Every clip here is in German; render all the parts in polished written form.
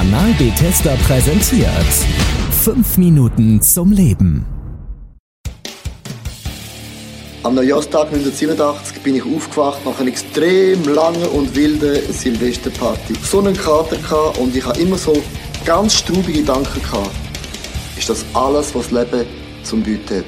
Kanal Bethesda präsentiert 5 Minuten zum Leben. Am Neujahrstag 1987 bin ich aufgewacht nach einer extrem langen und wilden Silvesterparty. So einen Kater hatte und ich hatte immer so ganz straubige Gedanken. Ist das alles, was das Leben zum Bieten hat?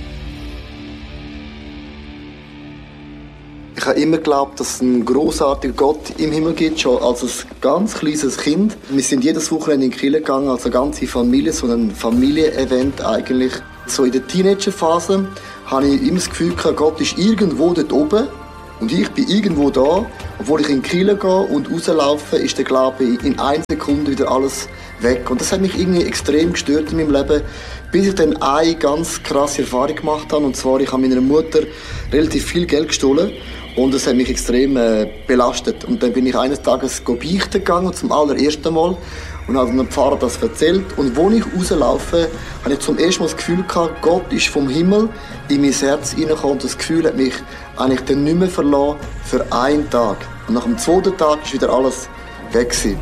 Ich habe immer geglaubt, dass es einen grossartigen Gott im Himmel gibt, schon als ein ganz kleines Kind. Wir sind jedes Wochenende in die Kirche gegangen, als eine ganze Familie, so ein Familienevent eigentlich. So in der Teenagerphase habe ich immer das Gefühl gehabt, Gott ist irgendwo dort oben und ich bin irgendwo da. Obwohl ich in die Kirche gehe und rauslaufe, ist der Glaube in 1 Sekunde wieder alles weg. Und das hat mich irgendwie extrem gestört in meinem Leben, bis ich dann eine ganz krasse Erfahrung gemacht habe. Und zwar, ich habe meiner Mutter relativ viel Geld gestohlen. Und das hat mich extrem belastet. Und dann bin ich eines Tages beichten gegangen, zum allerersten Mal. Und habe dem Pfarrer das erzählt. Und als ich rauslaufe, habe ich zum ersten Mal das Gefühl gehabt, Gott ist vom Himmel in mein Herz hineingekommen. Und das Gefühl hat mich eigentlich dann nicht mehr verlassen für einen Tag. Und nach dem 2. Tag ist wieder alles weg gewesen.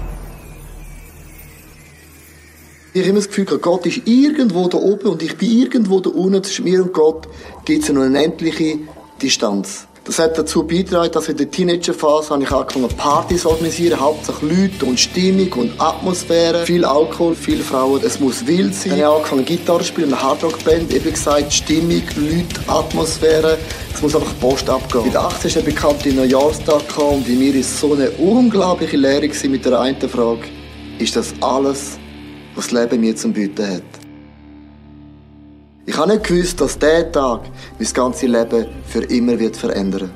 Ich habe immer das Gefühl gehabt, Gott ist irgendwo da oben und ich bin irgendwo da unten. Zwischen mir und Gott gibt es eine unendliche Distanz. Das hat dazu beigetragen, dass in der Teenagerphase habe ich angefangen, Partys zu organisieren, hauptsächlich Leute und Stimmung und Atmosphäre, viel Alkohol, viele Frauen, es muss wild sein. Dann habe ich angefangen, Gitarre zu spielen, eine Hardrock-Band, eben gesagt, Stimmung, Leute, Atmosphäre, es muss einfach Post abgehen. Mit 18 ist der bekannte Neujahrstag gekommen und in mir ist so eine unglaubliche Leere mit der einen Frage, ist das alles, was das Leben mir zum Bieten hat? Ich habe nicht gewusst, dass dieser Tag mein ganzes Leben für immer wird verändern.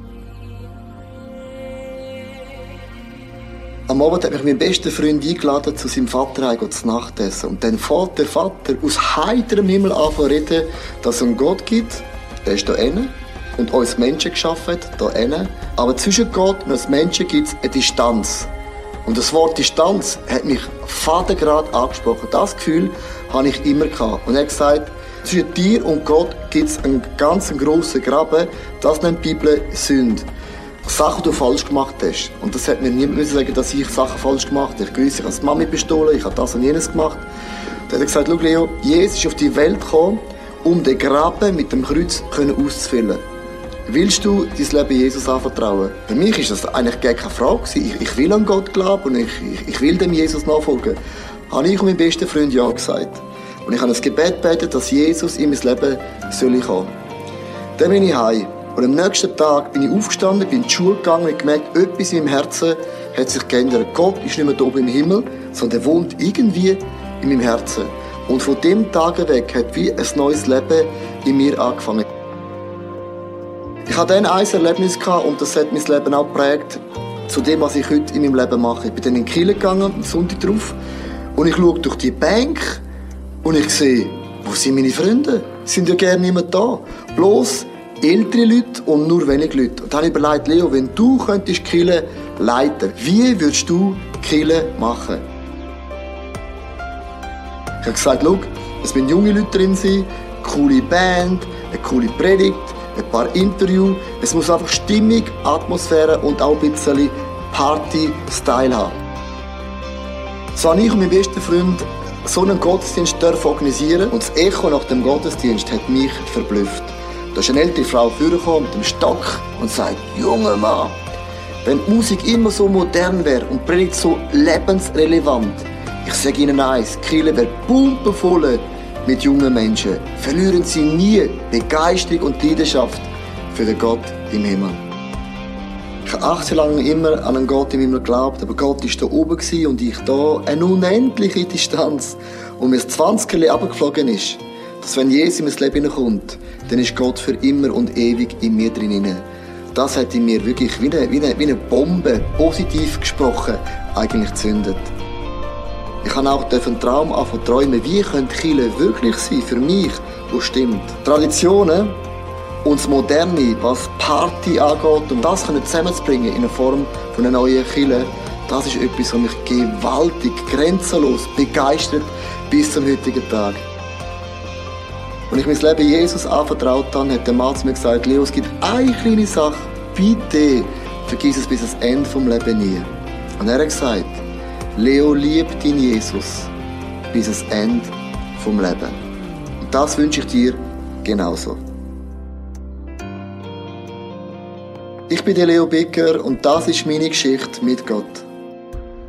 Am Abend hat mich mein bester Freund eingeladen, zu seinem Vater zu Nacht essen. Und dann fängt der Vater aus heiterem Himmel an zu reden, dass es einen Gott gibt, der ist da hinten, und uns Menschen geschaffen hat, da hinten. Aber zwischen Gott und uns Menschen gibt es eine Distanz. Und das Wort Distanz hat mich fadengrad angesprochen. Das Gefühl habe ich immer gehabt. Und er hat gesagt, zwischen dir und Gott gibt es einen ganz grossen Graben. Das nennt die Bibel Sünde. Sachen, die du falsch gemacht hast. Und das hat mir niemand sagen, dass ich Sachen falsch gemacht habe. Ich wusste, ich habe die Mami bestohlen, ich habe das und jenes gemacht. Dann hat er gesagt, schau Leo, Jesus ist auf die Welt gekommen, um den Graben mit dem Kreuz auszufüllen. Willst du dein Leben Jesus anvertrauen? Für mich war das eigentlich gar keine Frage. Ich will an Gott glauben und ich will dem Jesus nachfolgen. Habe ich und mein bester Freund ja gesagt. Und ich habe ein Gebet gebetet, dass Jesus in mein Leben kommen soll. Dann bin ich heim. Und am nächsten Tag bin ich aufgestanden, bin in die Schule gegangen und gemerkt, etwas in meinem Herzen hat sich geändert. Gott ist nicht mehr da oben im Himmel, sondern er wohnt irgendwie in meinem Herzen. Und von dem Tag weg hat wie ein neues Leben in mir angefangen. Ich hatte dann ein Erlebnis und das hat mein Leben auch geprägt, zu dem, was ich heute in meinem Leben mache. Ich bin dann in die Kirche gegangen, am Sonntag drauf, und ich schaue durch die Bank und ich sehe, wo sind meine Freunde? Sie sind ja gerne nicht mehr da. Bloß ältere Leute und nur wenige Leute. Und dann habe ich überlegt, Leo, wenn du die Kirche leiten, wie würdest du die Kirche machen? Ich habe gesagt, schau, es müssen junge Leute drin sein, eine coole Band, eine coole Predigt, ein paar Interviews. Es muss einfach Stimmung, Atmosphäre und auch ein bisschen Party-Style haben. So habe ich und mein bester Freund so einen Gottesdienst organisieren und das Echo nach dem Gottesdienst hat mich verblüfft. Da ist eine ältere Frau vorgekommen mit dem Stock und sagt, junger Mann, wenn die Musik immer so modern wäre und die Predigt so lebensrelevant, ich sage Ihnen eins, die Kirche wäre pumpenvoll mit jungen Menschen. Verlieren Sie nie Begeisterung und Leidenschaft für den Gott im Himmel. Ich habe 18 Jahre lang immer an einen Gott im Himmel geglaubt, aber Gott war da oben und ich da. Eine unendliche Distanz. Und mir das 20 runtergeflogen ist, dass wenn Jesus in mein Leben hineinkommt, dann ist Gott für immer und ewig in mir drin. Das hat in mir wirklich wie eine Bombe, positiv gesprochen, eigentlich gezündet. Ich habe auch einen Traum anfangen zu träumen, wie könnte Kirche wirklich sein für mich, wo stimmt. Traditionen und das Moderne, was Party angeht, um das zusammenzubringen in der Form von einer neuen Kirche, das ist etwas, was mich gewaltig, grenzenlos begeistert bis zum heutigen Tag. Als ich mein Leben Jesus anvertraut habe, hat der Mann zu mir gesagt, Leo, es gibt eine kleine Sache, bitte vergiss es bis ans Ende vom Leben nie. Und er hat gesagt, Leo liebt ihn Jesus bis ans Ende vom Leben. Und das wünsche ich dir genauso. Ich bin der Leo Becker und das ist meine Geschichte mit Gott.